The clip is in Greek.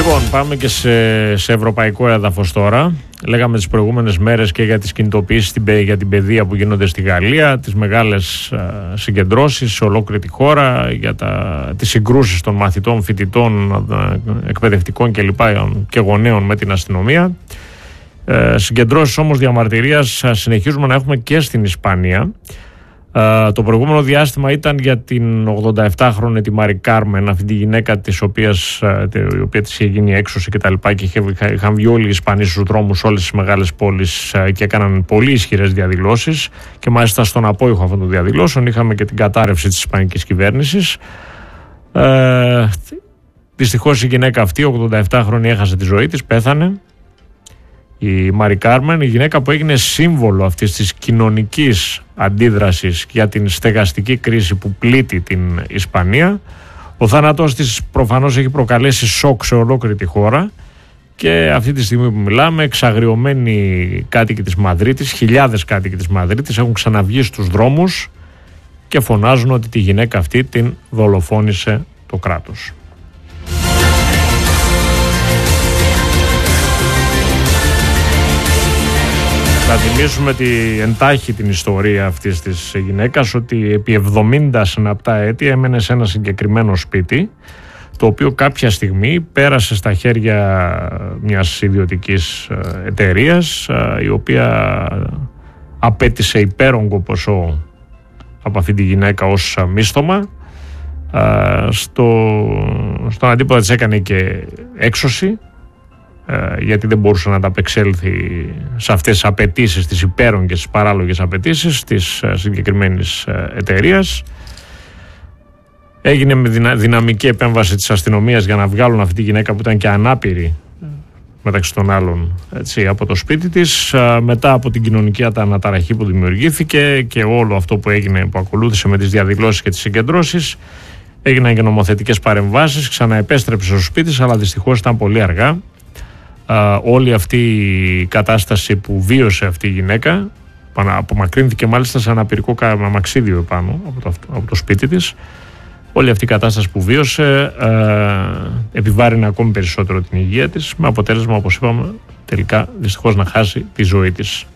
Λοιπόν, πάμε και σε ευρωπαϊκό έδαφος τώρα. Λέγαμε τις προηγούμενες μέρες και για τις κινητοποιήσεις για την παιδεία που γίνονται στη Γαλλία, τις μεγάλες συγκεντρώσεις σε ολόκληρη τη χώρα, για τις συγκρούσεις των μαθητών, φοιτητών, εκπαιδευτικών κλπ. Και γονέων με την αστυνομία. Συγκεντρώσεις όμως διαμαρτυρίας συνεχίζουμε να έχουμε και στην Ισπανία. Το προηγούμενο διάστημα ήταν για την 87χρονη τη Μάρι Κάρμεν, αυτή τη γυναίκα η οποία της είχε γίνει έξωση και τα λοιπά, και είχαν βγει όλοι οι Ισπανοί στους δρόμους, όλες τις μεγάλες πόλεις, και έκαναν πολύ ισχυρές διαδηλώσεις, και μάλιστα στον απόϊχο αυτών των διαδηλώσεων είχαμε και την κατάρρευση της ισπανικής κυβέρνησης. Δυστυχώς η γυναίκα αυτή, 87χρονη, έχασε τη ζωή της, πέθανε. Η Μάρι Κάρμεν, η γυναίκα που έγινε σύμβολο αυτής της κοινωνικής αντίδρασης για την στεγαστική κρίση που πλήττει την Ισπανία. Ο θάνατός της προφανώς έχει προκαλέσει σοκ σε ολόκληρη τη χώρα, και αυτή τη στιγμή που μιλάμε, εξαγριωμένοι κάτοικοι της Μαδρίτης, χιλιάδες κάτοικοι της Μαδρίτης, έχουν ξαναβγεί στους δρόμους και φωνάζουν ότι τη γυναίκα αυτή την δολοφόνησε το κράτος. Θα θυμίσουμε εντάχει την ιστορία αυτής της γυναίκας, ότι επί 70 συναπτά έτη έμενε σε ένα συγκεκριμένο σπίτι, το οποίο κάποια στιγμή πέρασε στα χέρια μιας ιδιωτικής εταιρείας, η οποία απέτησε υπέρογκο ποσό από αυτή τη γυναίκα ως μίσθωμα. Στον αντίποδα της έκανε και έξωση, γιατί δεν μπορούσε να ανταπεξέλθει σε αυτές τις απαιτήσεις, τις υπέρογκες, τις παράλογες απαιτήσεις της συγκεκριμένης εταιρείας. Έγινε με δυναμική επέμβαση της αστυνομίας για να βγάλουν αυτή τη γυναίκα, που ήταν και ανάπηρη μεταξύ των άλλων, έτσι, από το σπίτι της. Μετά από την κοινωνική αναταραχή που δημιουργήθηκε και όλο αυτό που έγινε, που ακολούθησε με τις διαδηλώσεις και τις συγκεντρώσεις, έγιναν και νομοθετικές παρεμβάσεις, ξαναεπέστρεψε στο σπίτι της, αλλά δυστυχώς ήταν πολύ αργά. Όλη αυτή η κατάσταση που βίωσε αυτή η γυναίκα, απομακρύνθηκε μάλιστα σε ένα πυρικό αμαξίδιο επάνω από το σπίτι της, όλη αυτή η κατάσταση που βίωσε επιβάρυνε ακόμη περισσότερο την υγεία της, με αποτέλεσμα, όπως είπαμε, τελικά δυστυχώς να χάσει τη ζωή της.